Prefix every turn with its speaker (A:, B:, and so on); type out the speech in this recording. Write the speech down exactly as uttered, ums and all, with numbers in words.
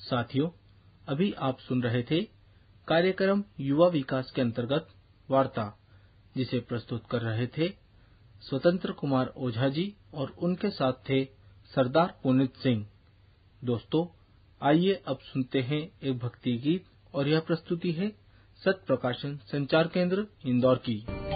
A: साथियों, अभी आप सुन रहे थे कार्यक्रम युवा विकास के अंतर्गत वार्ता, जिसे प्रस्तुत कर रहे थे स्वतंत्र कुमार ओझा जी और उनके साथ थे सरदार पुनीत सिंह। दोस्तों, आइए अब सुनते हैं एक भक्ति गीत और यह प्रस्तुति है सत्य प्रकाशन संचार केंद्र इंदौर की।